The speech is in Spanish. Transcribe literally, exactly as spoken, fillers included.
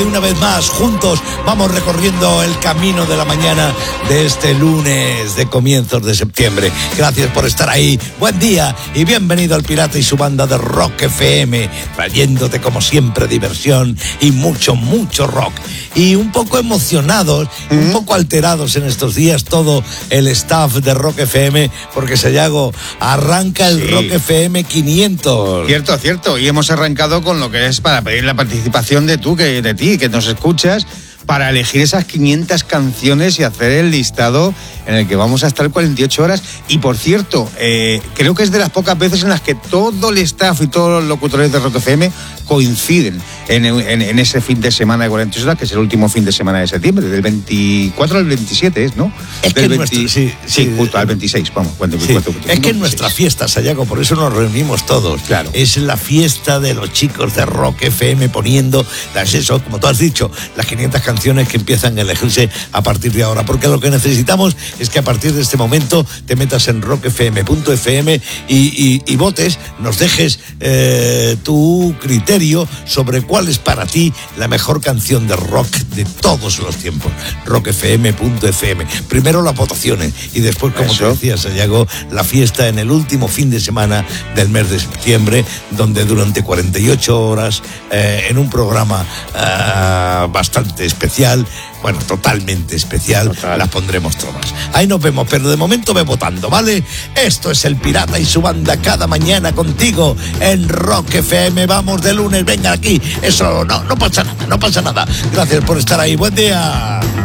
Una vez más, juntos vamos recorriendo el camino de la mañana de este lunes de comienzos de septiembre. Gracias por estar ahí. Buen día y bienvenido al Pirata y su banda de Rock F M, trayéndote como siempre diversión y mucho, mucho rock. Y un poco emocionados, ¿Mm? un poco alterados en estos días todo el staff de Rock F M, porque Sayago arranca el sí. Rock F M quinientos. Cierto, cierto. Y hemos arrancado con lo que es para pedir la participación de tú, que de ti, que nos escuchas, para elegir esas quinientas canciones y hacer el listado en el que vamos a estar cuarenta y ocho horas. Y por cierto, eh, creo que es de las pocas veces en las que todo el staff y todos los locutores de Rock F M coinciden en, en, en ese fin de semana de cuarenta y ocho horas, que es el último fin de semana de septiembre, del veinticuatro al veintisiete, ¿es, no? Es del que veinte, nuestro, sí, sí, sí, justo al veintiséis, vamos. veinticuatro, sí. Es que es nuestra fiesta, Sayago, por eso nos reunimos todos. Claro. Es la fiesta de los chicos de Rock F M poniendo, las, eso, como tú has dicho, las quinientas canciones que empiezan a elegirse a partir de ahora, porque lo que necesitamos es que a partir de este momento te metas en rock f m punto f m y, y, y votes, nos dejes eh, tu criterio sobre cuál es para ti la mejor canción de rock de todos los tiempos. rock f m punto f m. Primero las votaciones y después, como Eso. te decía, Sayago, la fiesta en el último fin de semana del mes de septiembre, donde durante cuarenta y ocho horas, eh, en un programa eh, bastante especial, bueno, totalmente especial, Total. las pondremos todas. Ahí nos vemos, pero de momento ve votando, ¿vale? Esto es El Pirata y su banda cada mañana contigo en Rock F M. Vamos de lunes, venga aquí. Eso no, no pasa nada, no pasa nada. Gracias por estar ahí. Buen día.